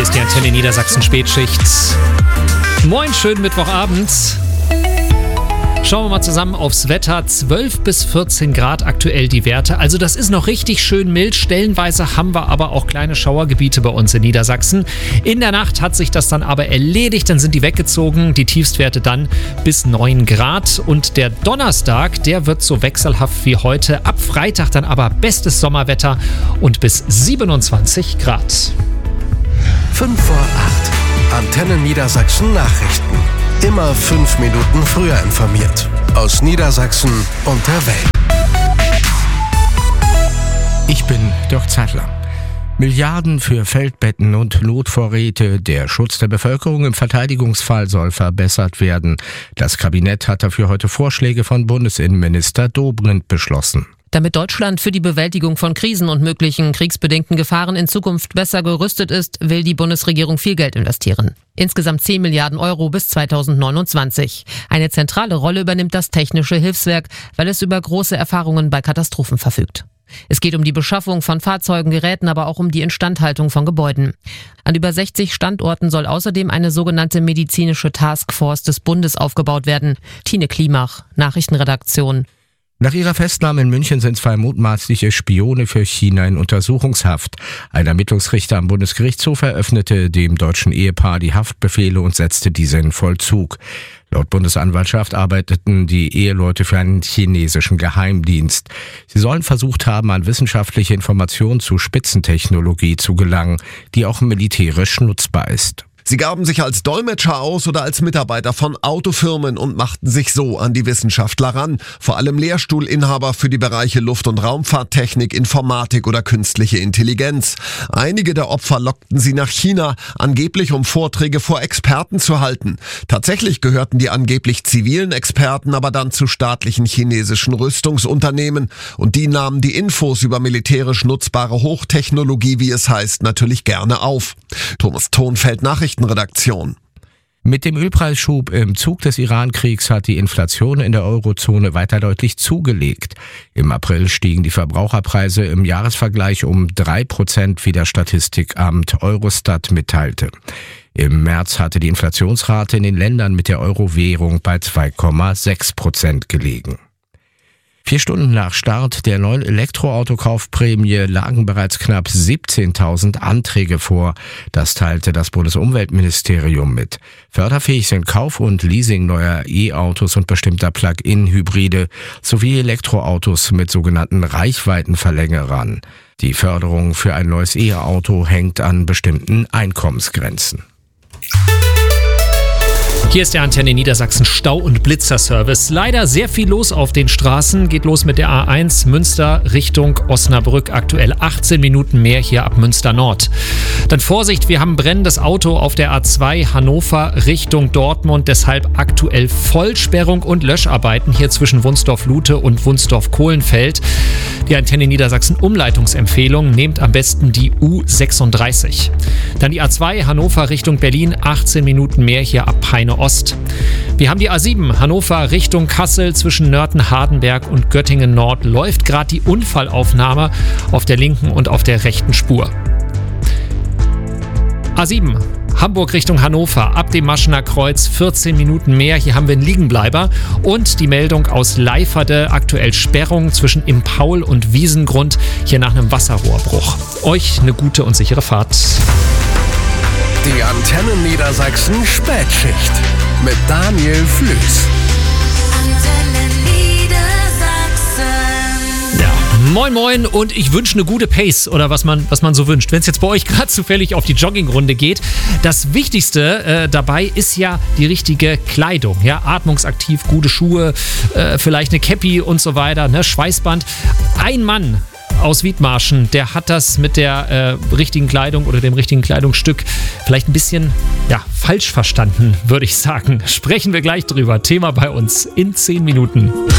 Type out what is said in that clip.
ist die Antenne Niedersachsen Spätschicht. Moin, schönen Mittwochabend. Schauen wir mal zusammen aufs Wetter. 12 bis 14 Grad aktuell die Werte. Also das ist noch richtig schön mild. Stellenweise haben wir aber auch kleine Schauergebiete bei uns in Niedersachsen. In der Nacht hat sich das dann aber erledigt. Dann sind die weggezogen. Die Tiefstwerte dann bis 9 Grad. Und der Donnerstag, der wird so wechselhaft wie heute. Ab Freitag dann aber bestes Sommerwetter und bis 27 Grad. 5 vor 8. Antenne Niedersachsen Nachrichten. Immer 5 Minuten früher informiert. Aus Niedersachsen und der Welt. Ich bin Dirk Zeitler. Milliarden für Feldbetten und Notvorräte. Der Schutz der Bevölkerung im Verteidigungsfall soll verbessert werden. Das Kabinett hat dafür heute Vorschläge von Bundesinnenminister Dobrindt beschlossen. Damit Deutschland für die Bewältigung von Krisen und möglichen kriegsbedingten Gefahren in Zukunft besser gerüstet ist, will die Bundesregierung viel Geld investieren. Insgesamt 10 Milliarden Euro bis 2029. Eine zentrale Rolle übernimmt das Technische Hilfswerk, weil es über große Erfahrungen bei Katastrophen verfügt. Es geht um die Beschaffung von Fahrzeugen, Geräten, aber auch um die Instandhaltung von Gebäuden. An über 60 Standorten soll außerdem eine sogenannte medizinische Taskforce des Bundes aufgebaut werden. Tine Klimach, Nachrichtenredaktion. Nach ihrer Festnahme in München sind 2 mutmaßliche Spione für China in Untersuchungshaft. Ein Ermittlungsrichter am Bundesgerichtshof eröffnete dem deutschen Ehepaar die Haftbefehle und setzte diese in Vollzug. Laut Bundesanwaltschaft arbeiteten die Eheleute für einen chinesischen Geheimdienst. Sie sollen versucht haben, an wissenschaftliche Informationen zu Spitzentechnologie zu gelangen, die auch militärisch nutzbar ist. Sie gaben sich als Dolmetscher aus oder als Mitarbeiter von Autofirmen und machten sich so an die Wissenschaftler ran. Vor allem Lehrstuhlinhaber für die Bereiche Luft- und Raumfahrttechnik, Informatik oder künstliche Intelligenz. Einige der Opfer lockten sie nach China, angeblich um Vorträge vor Experten zu halten. Tatsächlich gehörten die angeblich zivilen Experten aber dann zu staatlichen chinesischen Rüstungsunternehmen. Und die nahmen die Infos über militärisch nutzbare Hochtechnologie, wie es heißt, natürlich gerne auf. Thomas Thonfeld, Nachrichtenredaktion. Mit dem Ölpreisschub im Zug des Iran-Kriegs hat die Inflation in der Eurozone weiter deutlich zugelegt. Im April stiegen die Verbraucherpreise im Jahresvergleich um 3%, wie das Statistikamt Eurostat mitteilte. Im März hatte die Inflationsrate in den Ländern mit der Euro-Währung bei 2,6% gelegen. 4 Stunden nach Start der neuen Elektroautokaufprämie lagen bereits knapp 17.000 Anträge vor. Das teilte das Bundesumweltministerium mit. Förderfähig sind Kauf und Leasing neuer E-Autos und bestimmter Plug-in-Hybride sowie Elektroautos mit sogenannten Reichweitenverlängerern. Die Förderung für ein neues E-Auto hängt an bestimmten Einkommensgrenzen. Hier ist der Antenne Niedersachsen Stau- und Blitzerservice. Leider sehr viel los auf den Straßen. Geht los mit der A1 Münster Richtung Osnabrück. Aktuell 18 Minuten mehr hier ab Münster Nord. Dann Vorsicht, wir haben brennendes Auto auf der A2 Hannover Richtung Dortmund. Deshalb aktuell Vollsperrung und Löscharbeiten hier zwischen Wunsdorf-Lute und Wunsdorf-Kohlenfeld. Die Antenne Niedersachsen Umleitungsempfehlung: nehmt am besten die U36. Dann die A2 Hannover Richtung Berlin. 18 Minuten mehr hier ab Peine Ost. Wir haben die A7 Hannover Richtung Kassel zwischen Nörten-Hardenberg und Göttingen Nord. Läuft gerade die Unfallaufnahme auf der linken und auf der rechten Spur. A7 Hamburg Richtung Hannover, ab dem Maschener Kreuz 14 Minuten mehr. Hier haben wir einen Liegenbleiber. Und die Meldung aus Leiferde, aktuell Sperrung zwischen Im Paul und Wiesengrund, hier nach einem Wasserrohrbruch. Euch eine gute und sichere Fahrt. Die Antenne Niedersachsen Spätschicht mit Daniel Flüß. Antenne Niedersachsen. Ja, moin moin und ich wünsche eine gute Pace oder was man so wünscht. Wenn es jetzt bei euch gerade zufällig auf die Joggingrunde geht, das Wichtigste dabei ist ja die richtige Kleidung. Ja, atmungsaktiv, gute Schuhe, vielleicht eine Cappy und so weiter, ne, Schweißband. Ein Mann aus Wiedmarschen, der hat das mit der richtigen Kleidung oder dem richtigen Kleidungsstück vielleicht ein bisschen falsch verstanden, würde ich sagen. Sprechen wir gleich drüber. Thema bei uns in 10 Minuten.